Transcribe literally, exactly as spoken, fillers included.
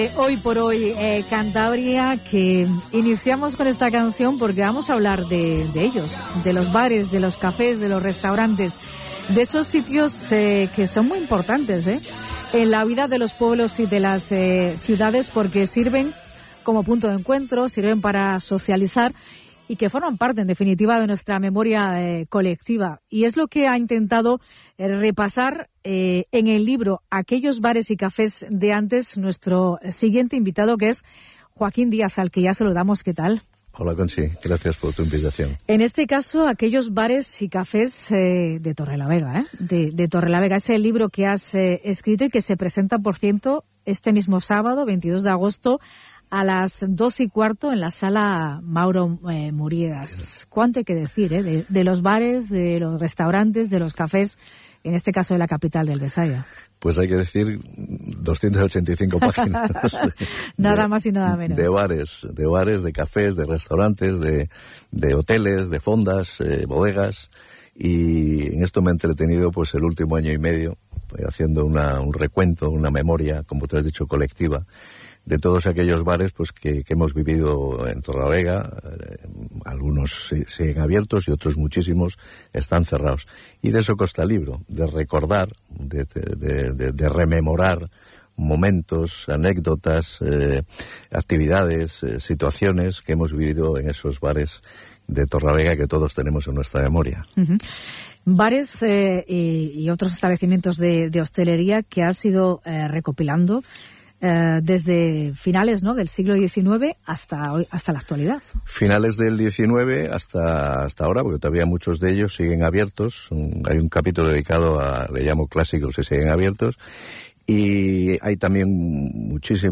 Hoy por hoy, eh, Cantabria, que iniciamos con esta canción porque vamos a hablar de, de ellos, de los bares, de los cafés, de los restaurantes, de esos sitios eh, que son muy importantes ¿eh? en la vida de los pueblos y de las eh, ciudades, porque sirven como punto de encuentro, sirven para socializar y que forman parte, en definitiva, de nuestra memoria eh, colectiva. Y es lo que ha intentado eh, repasar eh, en el libro Aquellos bares y cafés de antes nuestro siguiente invitado, que es Joaquín Díaz, al que ya saludamos. ¿Qué tal? Hola, Conchi. Gracias por tu invitación. En este caso, Aquellos bares y cafés eh, de Torrelavega, ¿eh? de, de Torrelavega. Es el libro que has eh, escrito y que se presenta, por cierto, este mismo sábado, veintidós de agosto, a las doce y cuarto en la sala Mauro eh, Muriedas. ¿Cuánto hay que decir eh? de, de los bares, de los restaurantes, de los cafés, en este caso de la capital del Besaya? Pues hay que decir doscientas ochenta y cinco páginas. de, nada más y nada menos. De bares, de bares, de cafés, de restaurantes, de, de hoteles, de fondas, eh, bodegas. Y en esto me he entretenido pues el último año y medio eh, haciendo una, un recuento, una memoria, como tú has dicho, colectiva, de todos aquellos bares pues que, que hemos vivido en Torrelavega. Eh, algunos sí, siguen abiertos y otros muchísimos están cerrados. Y de eso consta el libro, de recordar, de, de, de, de rememorar momentos, anécdotas, eh, actividades, eh, situaciones que hemos vivido en esos bares de Torrelavega que todos tenemos en nuestra memoria. Uh-huh. Bares eh, y, y otros establecimientos de, de hostelería que has ido eh, recopilando Uh, desde finales, ¿no?, del siglo diecinueve hasta hoy, hasta la actualidad. Finales del diecinueve hasta hasta ahora, porque todavía muchos de ellos siguen abiertos. Un, hay un capítulo dedicado a, le llamo clásicos que siguen abiertos, y hay también muchísimos